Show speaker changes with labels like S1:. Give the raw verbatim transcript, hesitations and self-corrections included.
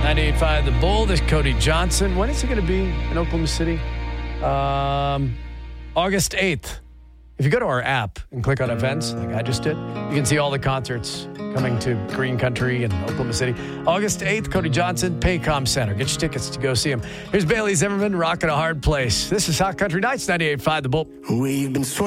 S1: ninety-eight point five The Bull. This is Cody Johnson. When is it going to be in Oklahoma City? Um, August eighth. If you go to our app and click on events, like I just did, you can see all the concerts coming to Green Country and Oklahoma City. August eighth, Cody Johnson, Paycom Center. Get your tickets to go see him. Here's Bailey Zimmerman rocking a hard place. This is Hot Country Nights, ninety-eight point five The Bull.
S2: We've been